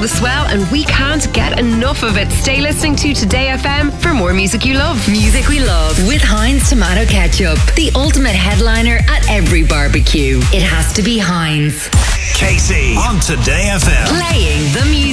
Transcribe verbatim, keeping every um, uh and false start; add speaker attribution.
Speaker 1: the swell, and we can't get enough of it. Stay listening to Today F M for more music you love.
Speaker 2: Music we love with Heinz Tomato Ketchup. The ultimate headliner at every barbecue. It has to be Heinz.
Speaker 3: Casey on Today F M.
Speaker 2: Playing the music.